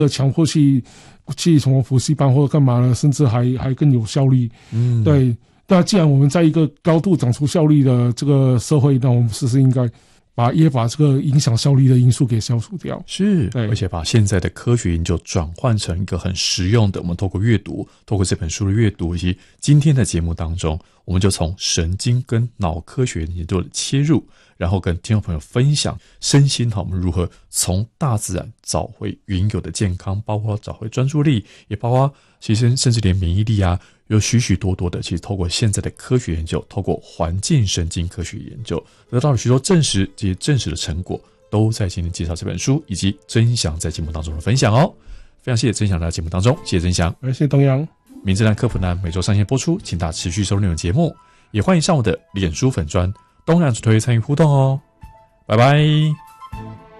强迫去什么补习班或者干嘛呢，甚至还更有效率。对。那既然我们在一个高度长出效率的这个社会，那我们是不是应该也把这个影响效率的因素给消除掉？ 是，而且把现在的科学研究转换成一个很实用的，我们透过阅读，透过这本书的阅读，以及今天的节目当中，我们就从神经跟脑科学研究的切入，然后跟听众朋友分享身心我们如何从大自然找回原有的健康，包括找回专注力，也包括其实甚至连免疫力啊，有许许多多的，其实透过现在的科学研究，透过环境神经科学研究，得到了许多证实，这些证实的成果都在今天介绍这本书，以及曾祥在节目当中的分享哦。非常谢谢曾祥来到节目当中，谢谢曾祥， 谢谢东阳。 名侦探科普男每周上线播出，请大家持续收听我的节目，也欢迎上我的脸书粉专东阳主推参与互动哦。拜拜。